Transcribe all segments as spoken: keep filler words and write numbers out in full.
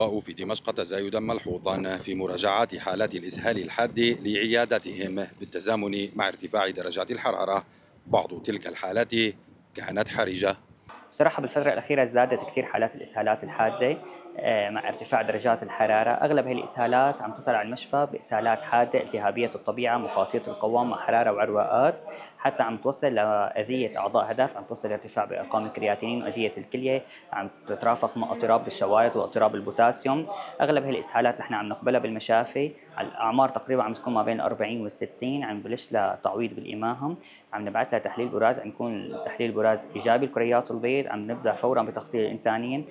في دمشق تزايدا ملحوظا في مراجعات حالات الإسهال الحاد لعياداتهم بالتزامن مع ارتفاع درجات الحرارة. بعض تلك الحالات كانت حرجة. بصراحة بالفترة الأخيرة ازدادت كثير حالات الإسهالات الحادة آه، مع ارتفاع درجات الحرارة. أغلب هذه الإسهالات عم تصل على المشفى بإسهالات حادة التهابية الطبيعة مخاطية القوام مع حرارة وعروقات، حتى عم توصل لأذية أعضاء هدف، عم توصل لارتفاع بأرقام الكرياتينين وأذية الكلية، عم تترافق مع اضطراب بالشوايط واضطراب البوتاسيوم. أغلب هذه الإسهالات نحن عم نقبلها بالمشافي، الأعمار تقريبا عم تكون ما بين الأربعين والستين. عم نبلش لتعويض بالإماهم، عم نبعث لها تحليل براز، عم يكون تحليل براز إيجابي الكريات البيض، عم نبدأ فورا بتغطية الإنتانيين.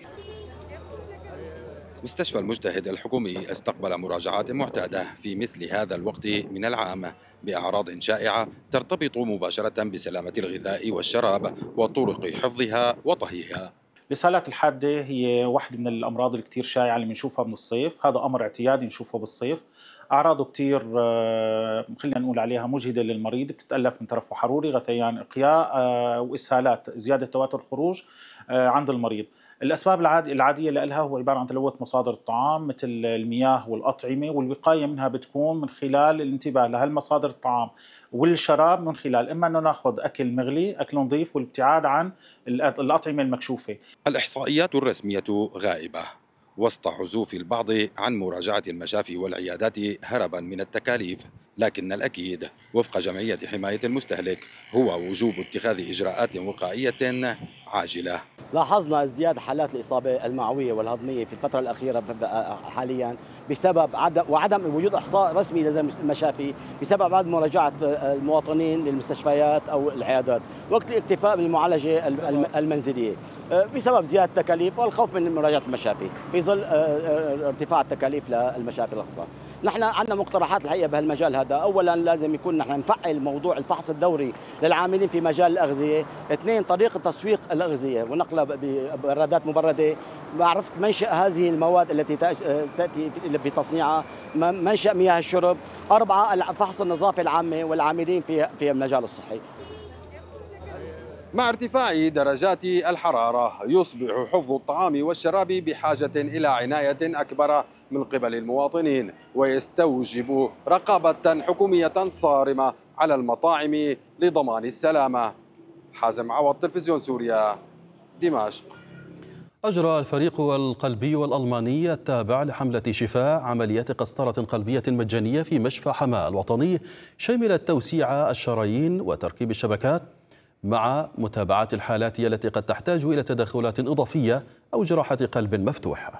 مستشفى المجتهد الحكومي استقبل مراجعات معتادة في مثل هذا الوقت من العام بأعراض شائعة ترتبط مباشرة بسلامة الغذاء والشراب وطرق حفظها وطهيها. الإسهالات الحادة هي واحدة من الأمراض اللي كتير شائعة اللي بنشوفها من الصيف، هذا أمر اعتيادي نشوفه بالصيف. أعراضه كتير آه، خلينا نقول عليها مجهدة للمريض، بتتألف من ترفع حروري، غثيان إقياء، آه، وإسهالات، زيادة تواتر الخروج آه، عند المريض. الأسباب العادية العادية لها هو عبارة عن تلوث مصادر الطعام مثل المياه والأطعمة، والوقاية منها بتكون من خلال الانتباه لهالمصادر الطعام والشراب، من خلال إما أنه ناخذ أكل مغلي، أكل نظيف، والابتعاد عن الأطعمة المكشوفة. الإحصائيات الرسمية غائبة وسط عزوف البعض عن مراجعة المشافي والعيادات هربا من التكاليف، لكن الأكيد وفق جمعية حماية المستهلك هو وجوب اتخاذ إجراءات وقائية عاجلة. لاحظنا ازدياد حالات الإصابة المعوية والهضمية في الفترة الأخيرة حاليا بسبب عدم وعدم وجود إحصاء رسمي لدى المشافي، بسبب عدم مراجعة المواطنين للمستشفيات أو العيادات وقت الاكتفاء بالمعالجة المنزلية بسبب زيادة التكاليف والخوف من مراجعة المشافي في ظل ارتفاع التكاليف للمشافي الخاصة. نحن عندنا مقترحات الحقيقة بهالمجال هذا. أولا لازم يكون نحن نفعل موضوع الفحص الدوري للعاملين في مجال الأغذية. اثنين طريقة تسويق الأغذية ونقلها ببرادات مبردة، معرفة منشأ هذه المواد التي تأتي في تصنيعها، منشأ مياه الشرب. أربعة فحص النظافة العامة والعاملين في في المجال الصحي. مع ارتفاع درجات الحرارة يصبح حفظ الطعام والشراب بحاجة إلى عناية أكبر من قبل المواطنين، ويستوجب رقابة حكومية صارمة على المطاعم لضمان السلامة. حازم عوض، تلفزيون سوريا، دمشق. أجرى الفريق القلبي الألماني التابع لحملة شفاء عمليات قسطرة قلبية مجانية في مشفى حماة الوطني، شملت توسيع الشرايين وتركيب الشبكات مع متابعة الحالات التي قد تحتاج إلى تدخلات إضافية أو جراحة قلب مفتوح.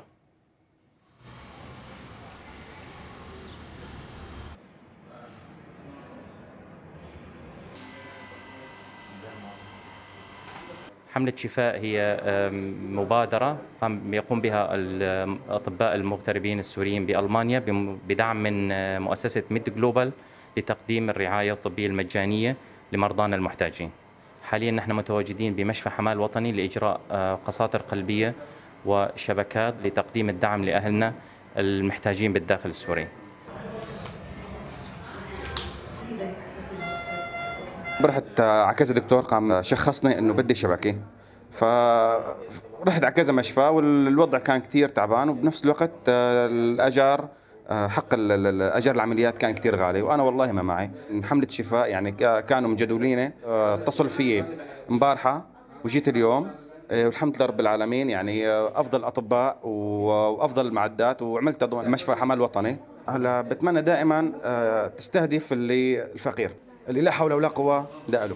حملة شفاء هي مبادرة يقوم بها الأطباء المغتربين السوريين بألمانيا بدعم من مؤسسة ميد جلوبال لتقديم الرعاية الطبية المجانية لمرضانا المحتاجين. حاليا نحن متواجدين بمشفى حماة الوطني لإجراء قساطر قلبية وشبكات لتقديم الدعم لأهلنا المحتاجين بالداخل السوري. رحت على كذا دكتور قام شخصني انه بدي شبكه، فرحت على كذا مشفى والوضع كان كثير تعبان، وبنفس الوقت الاجار حق الاجار العمليات كان كثير غالي، وانا والله ما معي. حمله شفاء يعني كانوا مجدولين، اتصلوا في امبارحه وجيت اليوم، والحمد لله رب العالمين. يعني افضل اطباء وافضل المعدات، وعملت مشفى حماة الوطني. هلا بتمنى دائما تستهدف اللي الفقير اللي لا حول ولا قوة دقله.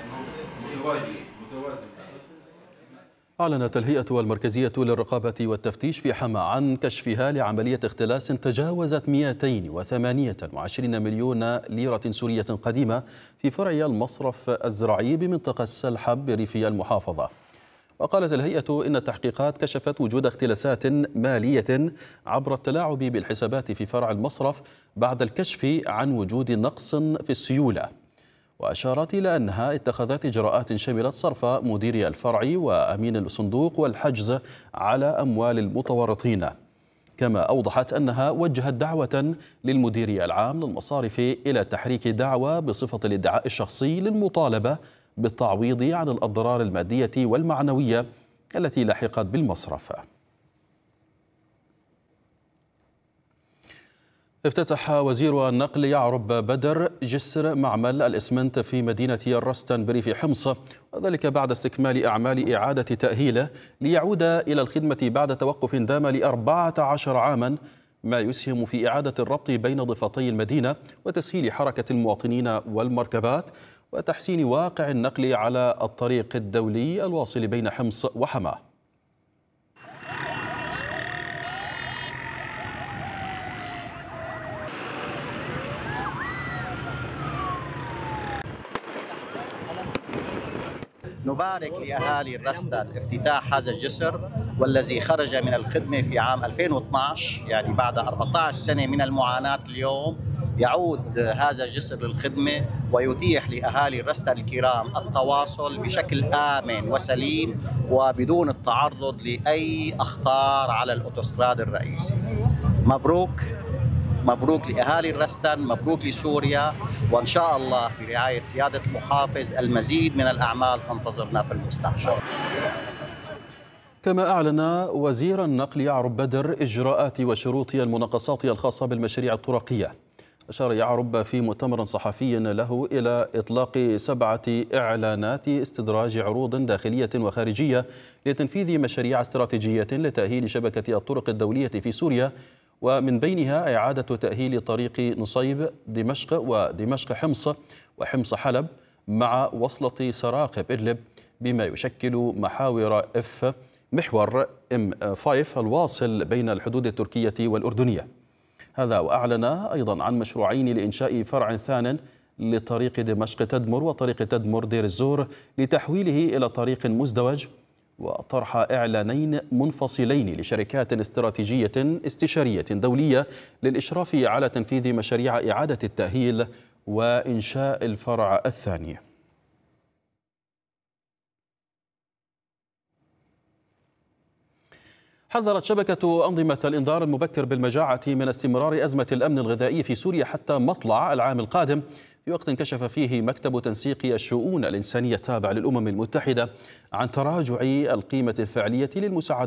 أعلنت الهيئة المركزية للرقابة والتفتيش في حماة عن كشفها لعملية اختلاس تجاوزت مئتين وثمانية وعشرين مليون ليرة سورية قديمة في فرع المصرف الزراعي بمنطقة السلحب بريفي المحافظة. وقالت الهيئة إن التحقيقات كشفت وجود اختلاسات مالية عبر التلاعب بالحسابات في فرع المصرف بعد الكشف عن وجود نقص في السيولة. وأشارت إلى أنها اتخذت إجراءات شملت صرف مدير الفرع وأمين الصندوق والحجز على أموال المتورطين. كما أوضحت أنها وجهت دعوة للمدير العام للمصارف إلى تحريك دعوى بصفة الادعاء الشخصي للمطالبة بالتعويض عن الأضرار المادية والمعنوية التي لحقت بالمصرف. افتتح وزير النقل يعرب بدر جسر معمل الإسمنت في مدينة الرستن بريف حمص، وذلك بعد استكمال أعمال إعادة تأهيله ليعود إلى الخدمة بعد توقف دام لأربعة عشر عاما، ما يسهم في إعادة الربط بين ضفتي المدينة وتسهيل حركة المواطنين والمركبات وتحسين واقع النقل على الطريق الدولي الواصل بين حمص وحماه. نبارك لأهالي الرستن افتتاح هذا الجسر والذي خرج من الخدمة في عام ألفين واثنعش، يعني بعد أربعة عشر سنة من المعاناة. اليوم يعود هذا الجسر للخدمة ويتيح لأهالي الرستن الكرام التواصل بشكل آمن وسليم وبدون التعرض لأي أخطار على الأوتوستراد الرئيسي. مبروك مبروك لأهالي الرستن، مبروك لسوريا، وإن شاء الله برعاية سيادة المحافظ المزيد من الأعمال تنتظرنا في المستقبل. كما أعلن وزير النقل يعرب بدر إجراءات وشروط المناقصات الخاصة بالمشاريع الطرقية. أشار يعرب في مؤتمر صحفي له إلى إطلاق سبعة إعلانات استدراج عروض داخلية وخارجية لتنفيذ مشاريع استراتيجية لتأهيل شبكة الطرق الدولية في سوريا، ومن بينها إعادة تأهيل طريق نصيب دمشق ودمشق حمص وحمص حلب مع وصلة سراقب إدلب، بما يشكل محاور اف محور ام خمسة الواصل بين الحدود التركية والأردنية. هذا وأعلن أيضا عن مشروعين لإنشاء فرع ثان لطريق دمشق تدمر وطريق تدمر دير الزور لتحويله إلى طريق مزدوج، وطرح إعلانين منفصلين لشركات استراتيجية استشارية دولية للإشراف على تنفيذ مشاريع إعادة التأهيل وإنشاء الفرع الثاني. حذرت شبكة أنظمة الإنذار المبكر بالمجاعة من استمرار أزمة الأمن الغذائي في سوريا حتى مطلع العام القادم، في وقت كشف فيه مكتب تنسيق الشؤون الإنسانية التابع للأمم المتحدة عن تراجع القيمة الفعلية للمساعدات